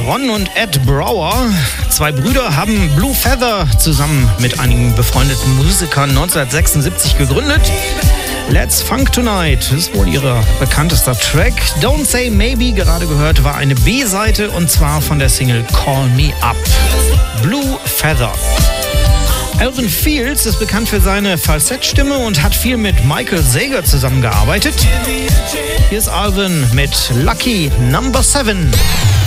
Ron und Ed Brower, zwei Brüder, haben Blue Feather zusammen mit einigen befreundeten Musikern 1976 gegründet. Let's Funk Tonight ist wohl ihr bekanntester Track. Don't Say Maybe, gerade gehört, war eine B-Seite und zwar von der Single Call Me Up. Blue Feather. Alvin Fields ist bekannt für seine Falsettstimme und hat viel mit Michael Zager zusammengearbeitet. Hier ist Alvin mit Lucky Number 7.